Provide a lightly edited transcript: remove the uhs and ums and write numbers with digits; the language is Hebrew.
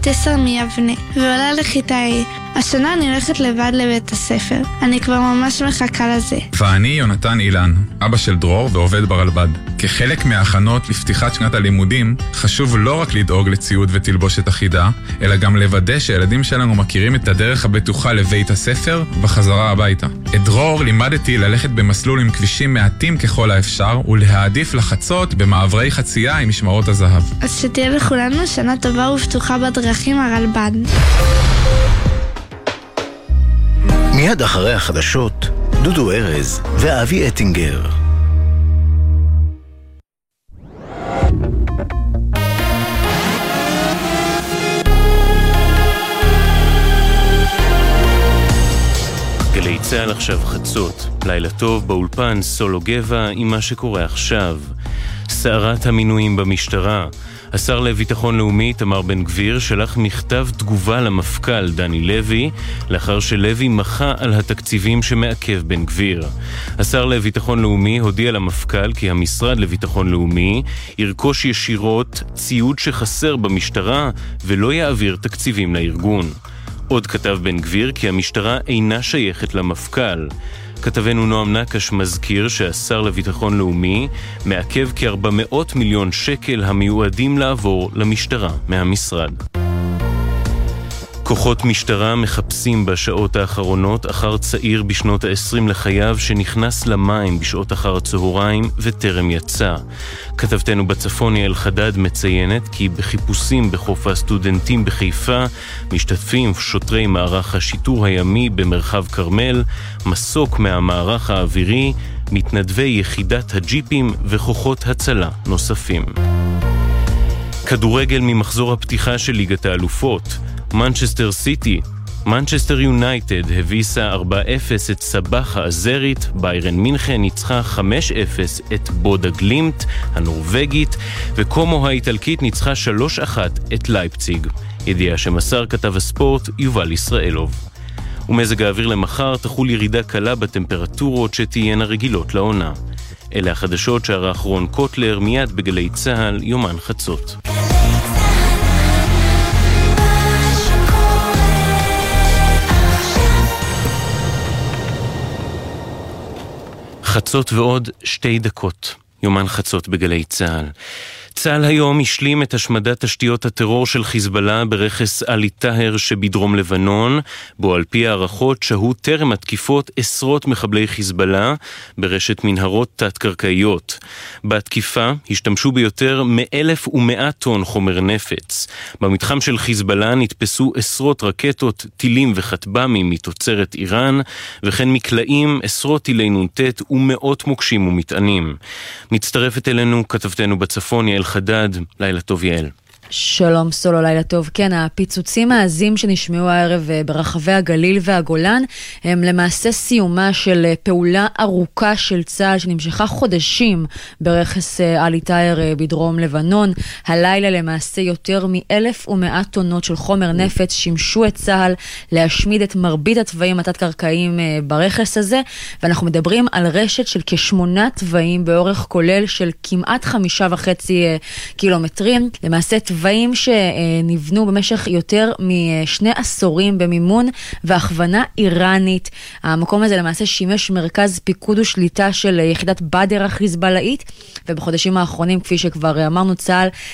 בת 10 מיבנה, ועולה לכיתה A. השנה אני הולכת לבד לבית הספר. אני כבר ממש מחכה לזה. ואני יונתן אילן, אבא של דרור ועובד ברלב"ד. כחלק מההכנות לפתיחת שנת הלימודים, חשוב לא רק לדאוג לציוד ותלבושת אחידה, אלא גם לוודא שהילדים שלנו מכירים את הדרך הבטוחה לבית הספר בחזרה הביתה. את דרור לימדתי ללכת במסלול עם כבישים מעטים ככל האפשר, ולהעדיף לחצות במעברי חצייה עם משמרות הזהב. אז שתהיה לכולנו שנה טובה ופתוחה בדרכים הרלב"ד. מיד אחרי החדשות, דודו ארז ואבי אטינגר. גלי צהל עכשיו חצות, לילה טוב באולפן סולו גבע עם מה שקורה עכשיו. סערת המינויים במשטרה. השר לביטחון לאומי תמר בן גביר שלח מכתב תגובה למפכ"ל דני לוי לאחר שלוי מחה על התקציבים שמעכב בן גביר. השר לביטחון לאומי הודיע למפכ"ל כי המשרד לביטחון לאומי ירכוש ישירות ציוד שחסר במשטרה ולא יעביר תקציבים לארגון. עוד כתב בן גביר כי המשטרה אינה שייכת למפכ"ל. כתבנו נועם נקש מזכיר שהשר לביטחון לאומי מעכב כ-400 מיליון שקל המיועדים לעבור למשטרה מהמשרד. כוחות משטרה מחפשים בשעות האחרונות אחר צעיר בשנות ה-20 לחייו שנכנס למים בשעות אחר הצהריים וטרם יצא. כתבתנו בצפון יעל חדד מציינת כי בחיפושים בחוף הסטודנטים בחיפה משתתפים שוטרי מערך השיטור הימי במרחב קרמל, מסוק מהמערך האווירי, מתנדבי יחידת הג'יפים וכוחות הצלה נוספים. כדורגל ממחזור הפתיחה של ליגת האלופות. מנצ'סטר יונייטד הביסה 4-0 את סבח האזרית, ביירן מינכן ניצחה 5-0 את בודה גלימט הנורווגית, וקומו האיטלקית ניצחה 3-1 את לייפציג. ידיעה שמסר כתב הספורט יובל ישראלוב. ומזג האוויר למחר תחול ירידה קלה בטמפרטורות שתהיינה רגילות לעונה. אלה החדשות שערך רון קוטלר מיד בגלי צהל יומן חצות. חצות ועוד 2 דקות. יומן חצות בגלי צהל. צהל היום השלים את השמדת תשתיות הטרור של חיזבאללה ברכס אלי טהר שבדרום לבנון, בו על פי הערכות שהו טרם התקיפות עשרות מחבלי חיזבאללה ברשת מנהרות תת-קרקעיות. בתקיפה השתמשו ביותר מ-1,100 טון חומר נפץ. במתחם של חיזבאללה נתפסו עשרות רקטות, טילים וחטבמים מתוצרת איראן, וכן מקלעים, עשרות טילי נונטט ומאות מוקשים ומטענים. מצטרפת אלינו כתבתנו בצפון יעל חדד. לילה טוב יעל. שלום סולו, לילה טוב. כן, הפיצוצים העזים שנשמעו הערב ברחבי הגליל והגולן הם למעשה סיומה של פעולה ארוכה של צה"ל שנמשכה חודשים ברכס אלי טהר בדרום לבנון. הלילה למעשה יותר מ-1,100 טונות של חומר נפץ שימשו את צה"ל להשמיד את מרבית התוואים התת-קרקעיים ברכס הזה, ואנחנו מדברים על רשת של כ8 תוואים באורך כולל של כמעט 5.5 קילומטרים. למעשה תוואים שנבנו במשך יותר מ2 עשורים במימון והכוונה איראנית. המקום הזה למעשה שימש מרכז פיקוד ושליטה של יחידת בדר החיזבאללאית, ובחודשים האחרונים, כפי שכבר אמרנו, צה"ל